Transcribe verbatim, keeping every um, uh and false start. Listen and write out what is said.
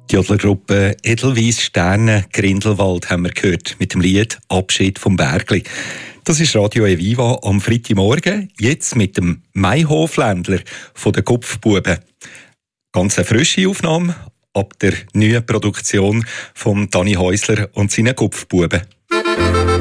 Die Jodlergruppe Edelweiss Sterne Grindelwald haben wir gehört mit dem Lied «Abschied vom Bergli». Das ist Radio Eviva am Freitagmorgen, jetzt mit dem Maihofländler von den Kopfbuben. Ganz eine frische Aufnahme ab der neuen Produktion von Dani Häusler und seinen Kopfbuben.